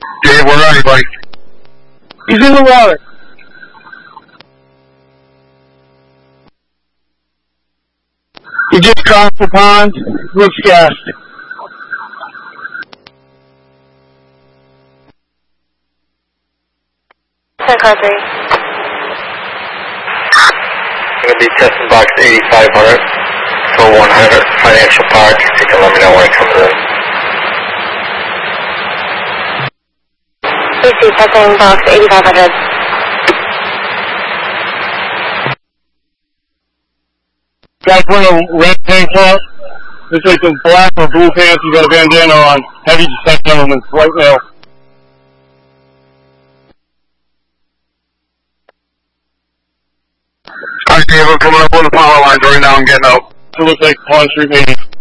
Dave, where are you, buddy? He's in the water. He just crossed the pond. Looks gassed. Car 3. I'm going to be testing box 8500 for 100 Financial Park. You can let me know when it comes in. PC testing box 8500. Guys wearing a red tank top. Looks like some black or blue pants. He's got a bandana on. Heavy detect gentleman. White male. Alright, Dave, I'm coming up on the power lines right now. I'm getting out. It looks like Pond Street maybe.